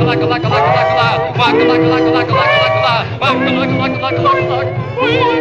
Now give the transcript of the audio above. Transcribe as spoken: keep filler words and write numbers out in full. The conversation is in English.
like a like a like a like a like a like a like a like a like a like a like a like a like a like a like a